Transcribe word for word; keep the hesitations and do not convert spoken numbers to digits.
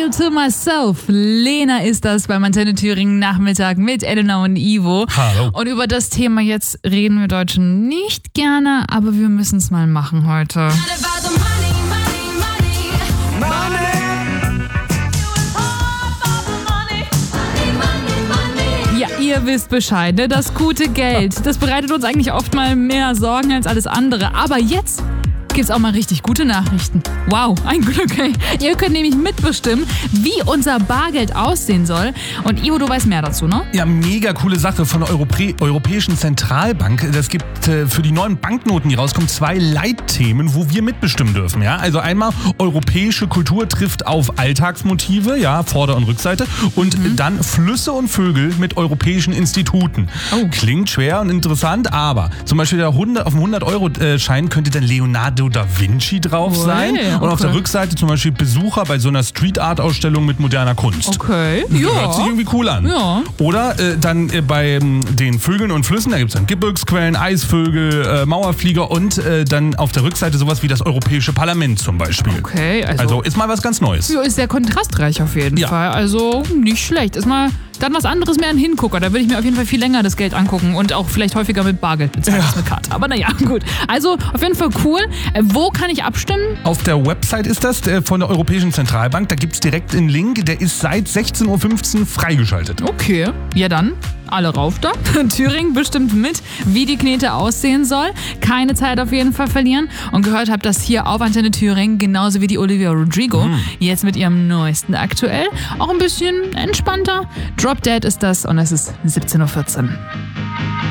Smile to Myself. Lena ist das beim Antenne Thüringen Nachmittag mit Elena und Ivo. Hallo. Und über das Thema jetzt reden wir Deutschen nicht gerne, aber wir müssen es mal machen heute. Ja, ihr wisst Bescheid, ne? Das gute Geld, das bereitet uns eigentlich oft mal mehr Sorgen als alles andere. Aber jetzt gibt's auch mal richtig gute Nachrichten. Wow, ein Glück, ey. Ihr könnt nämlich mitbestimmen, wie unser Bargeld aussehen soll. Und Ivo, du weißt mehr dazu, ne? Ja, mega coole Sache von der Europä- Europäischen Zentralbank. Das gibt äh, für die neuen Banknoten, die rauskommen, zwei Leitthemen, wo wir mitbestimmen dürfen. Ja? Also einmal, europäische Kultur trifft auf Alltagsmotive, ja, Vorder- und Rückseite. Und mhm. dann Flüsse und Vögel mit europäischen Instituten. Oh. Klingt schwer und interessant, aber zum Beispiel der hundert, auf dem hundert-Euro-Schein könnte dann Leonardo da Vinci drauf Ui, sein. Und okay. auf der Rückseite zum Beispiel Besucher bei so einer Street-Art-Ausstellung mit moderner Kunst. Okay, ja. ja. Hört sich irgendwie cool an. Ja. Oder äh, dann äh, bei ähm, den Vögeln und Flüssen, da gibt es dann Gebirgsquellen, Eisvögel, äh, Mauerflieger und äh, dann auf der Rückseite sowas wie das Europäische Parlament zum Beispiel. Okay, also, Also ist mal was ganz Neues. ja, ist sehr kontrastreich auf jeden Ja. Fall. Also nicht schlecht. Ist mal dann was anderes mehr ein Hingucker. Da würde ich mir auf jeden Fall viel länger das Geld angucken und auch vielleicht häufiger mit Bargeld bezahlen Ja. als mit Karte. Aber naja, gut. Also auf jeden Fall cool. Äh, wo kann ich abstimmen? Auf der Website ist das äh, von der Europäischen Zentralbank. Da gibt es direkt einen Link, der ist seit sechzehn Uhr fünfzehn freigeschaltet. Okay, ja dann. Alle rauf da. Thüringen bestimmt mit, wie die Knete aussehen soll. Keine Zeit auf jeden Fall verlieren. Und gehört habt das hier auf Antenne Thüringen, genauso wie die Olivia Rodrigo. Mhm. Jetzt mit ihrem neuesten aktuell. Auch ein bisschen entspannter. Drop Dead ist das und es ist siebzehn Uhr vierzehn.